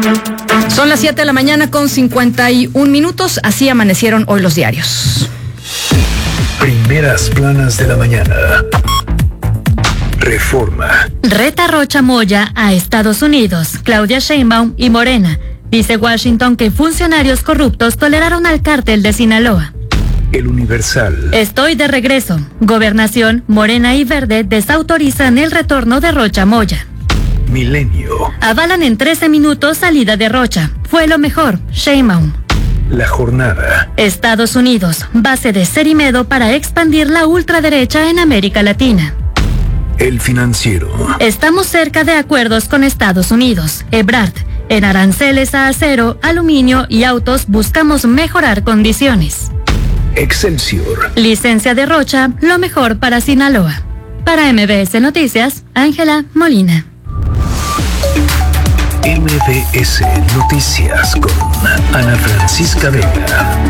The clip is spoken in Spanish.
Son las 7 de la mañana con 51 minutos. Así amanecieron hoy los diarios. Primeras planas de la mañana. Reforma. Reta Rocha Moya a Estados Unidos, Claudia Sheinbaum y Morena. Dice Washington que funcionarios corruptos toleraron al cártel de Sinaloa. El Universal. Estoy de regreso. Gobernación, Morena y Verde desautorizan el retorno de Rocha Moya. Milenio. Avalan en 13 minutos salida de Rocha. Fue lo mejor, Sheinbaum. La Jornada. Estados Unidos, base de Cerimedo para expandir la ultraderecha en América Latina. El Financiero. Estamos cerca de acuerdos con Estados Unidos. Ebrard, en aranceles a acero, aluminio y autos buscamos mejorar condiciones. Excelsior. Licencia de Rocha, lo mejor para Sinaloa. Para MBS Noticias, Ángela Molina. MBS Noticias con Ana Francisca Vega.